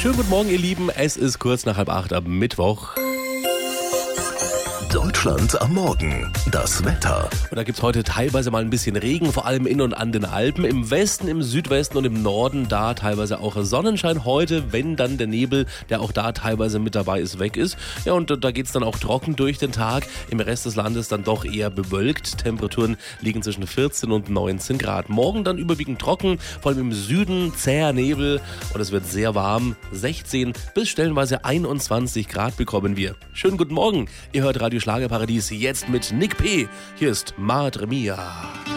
Schönen guten Morgen, ihr Lieben. Es ist kurz nach 7:30 am Mittwoch. Deutschland am Morgen. Das Wetter. Und da gibt es heute teilweise mal ein bisschen Regen, vor allem in und an den Alpen. Im Westen, im Südwesten und im Norden da teilweise auch Sonnenschein heute, wenn dann der Nebel, der auch da teilweise mit dabei ist, weg ist. Ja, und da geht es dann auch trocken durch den Tag. Im Rest des Landes dann doch eher bewölkt. Temperaturen liegen zwischen 14 und 19 Grad. Morgen dann überwiegend trocken, vor allem im Süden zäher Nebel und es wird sehr warm. 16 bis stellenweise 21 Grad bekommen wir. Schönen guten Morgen. Ihr hört Radio Schlagerparadies jetzt mit Nick P. Hier ist Madre Mia.